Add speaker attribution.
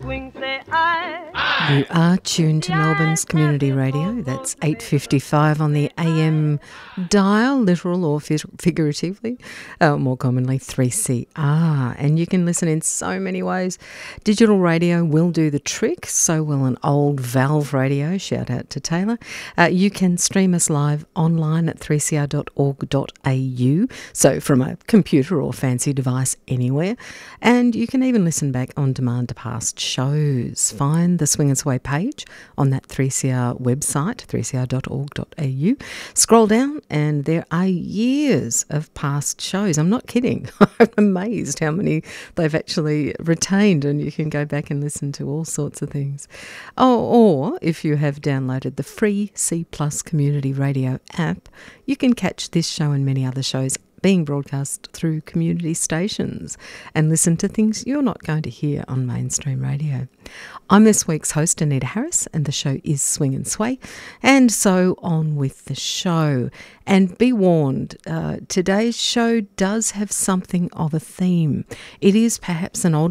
Speaker 1: swing, say I.
Speaker 2: You are tuned to Melbourne's Community Radio. That's 8:55 on the AM dial, literal or figuratively, more commonly 3CR. And you can listen in so many ways. Digital radio will do the trick, so will an old valve radio. Shout out to Taylor. You can stream us live online at 3cr.org.au, so from a computer or fancy device anywhere. And you can even listen back on demand to past shows. Find the Swing and Sway page on that 3CR website, 3cr.org.au. Scroll down and there are years of past shows. I'm not kidding. I'm amazed how many they've actually retained, and you can go back and listen to all sorts of things. Oh, or if you have downloaded the free C Plus Community Radio app, you can catch this show and many other shows being broadcast through community stations and listen to things you're not going to hear on mainstream radio. I'm this week's host, Anita Harris, and the show is Swing and Sway. And so on with the show. And be warned, today's show does have something of a theme. It is perhaps an old